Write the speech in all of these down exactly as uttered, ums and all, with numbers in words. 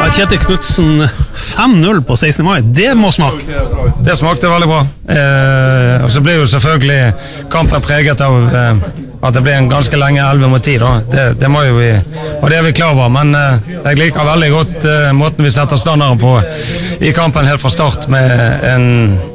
Kjetil Knutsen, fem null på sekstende mai, det må smake. Det smakte veldig bra. Eh, og så blir jo selvfølgelig kampen preget av eh, at det blir en ganske lenge elleve mot ti. Det, det må jo vi, og det er vi klar over. Men eh, jeg liker veldig godt eh, måten vi setter standarden på i kampen helt fra start, med en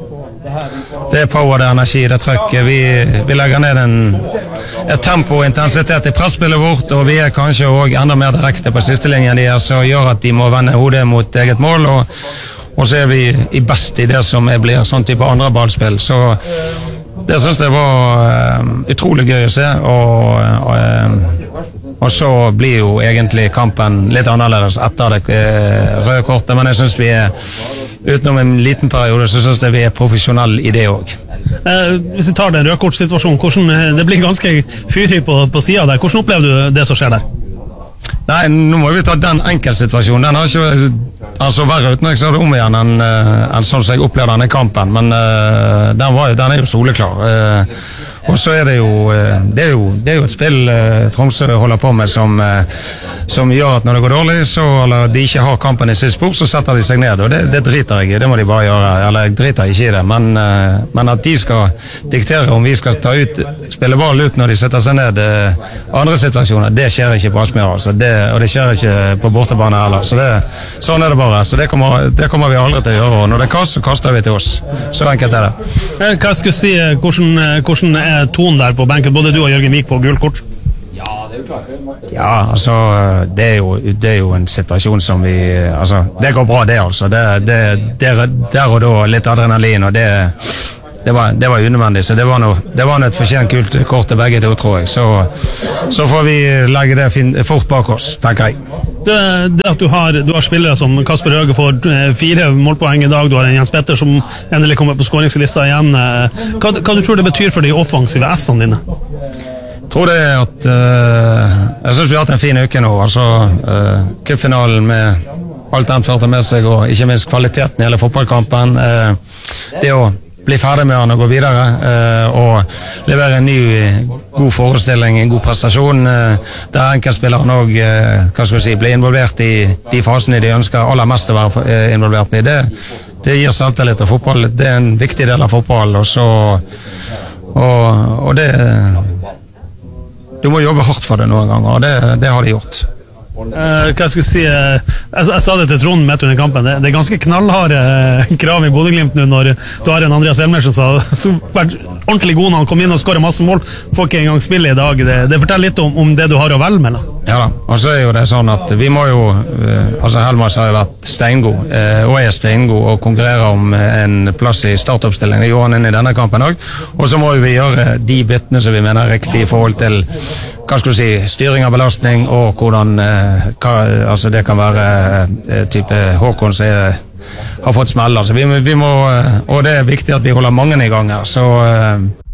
det er power, det er energi, det er trøkk. Vi, vi legger ned en, et tempo og intensitet i presspillet vårt, og vi er kanskje også enda mer direkte på siste linjen de er, som gjør at de må vende hodet mot eget mål, og, og så er vi i best i det som blir sånn type andre ballspill. Så det synes jeg var uh, utrolig gøy å se, og, og, uh, og så blir jo egentlig kampen litt annerledes etter det uh, røde kortet, men jeg synes vi er utenom en liten periode, så synes jeg vi er profesjonelle i det også. Eh, hvis vi tar den rødkortsituasjonen, hvordan, det blir ganske fyrig på, på siden der. Hvordan opplever du det som skjer der? Nei, nå må vi ta den enkeltsituasjonen. Den har ikke altså verre uten jeg ser det om igjen enn, enn sånn som jeg opplever denne kampen, men uh, den, var, den er jo soleklar. Uh, og så er det jo det er jo, det er jo et spill uh, Tromsø holder på med som, uh, som gjør at når det går dårlig, så, eller de ikke har kampen i sitt spor, så setter de seg ned, og det, det driter jeg i, det må de bare gjøre, eller jeg driter ikke i det, men, uh, men at de skal diktere om vi skal ta ut, spille ball ut når de setter seg ned uh, andre situasjoner, det skjer ikke på Aspmyra, altså, det, og det skjer ikke på bortebane heller, så det, sånn er det bare, så det kommer, det kommer vi aldri til å gjøre, og når det kaster, så kaster vi til oss, så enkelt er det. Hva jeg skulle si, hvordan, hvordan er tonen der på benken, både du og Jørgen Vik får gult kort? Ja, altså det er, jo, det er jo en situasjon som vi altså, det går bra det altså det, det, det, der og da litt adrenalin, og det det var, det var unødvendig, så det var noe, det var noe et fortjent kult kort til begge to, tror jeg, så, så får vi legge det fin, fort bak oss, tenker jeg. Det, det at du har, du har spillere som Kasper Høge får fire målpoeng i dag, du har en Jens Petter som endelig kommer på skåringslista igjen, hva, hva du tror det betyr for de offensive S-ene dine? Jeg tror det er at uh, jeg synes vi har hatt en fin uke nå, altså uh, cupfinalen med alt den førte med seg, og ikke minst kvaliteten i hele fotballkampen, uh, det å bli ferdig med han og gå videre, uh, og levere en ny god forestilling, en god prestasjon, uh, der enkeltspilleren også, uh, hva skal vi si, blir involvert i de fasene de ønsker aller mest å være uh, involvert i. Det, det gir selvtillit av fotball, det er en viktig del av fotball, og så og, og det du må jobbe hardt for det noen ganger, og det, det har de gjort. Uh, hva jeg skulle si uh, jeg, jeg sa det til Trond midt under kampen, det, det er ganske knallharde uh, krav i Bodø-Glimt nå når du har en Andreas Elmer som har vært ordentlig god når han kom inn og skåret masse mål, får ikke engang spille i dag, det, det forteller litt om, om det du har å velge med da. Ja da, og så er jo det sånn at vi må jo uh, altså Helmas har jo vært steingod uh, og er steingod og konkurrerer om en plass i startoppstillingen, det gjorde han inn i denne kampen også, og så må vi gjøre de byttene som vi mener er riktig i forhold til hva skal du si, styring av belastning og hvordan eh, hva, altså det kan være eh, type Håkon som er, har fått smell, altså vi, vi må, og det er viktig at vi holder mange i gang her, så eh,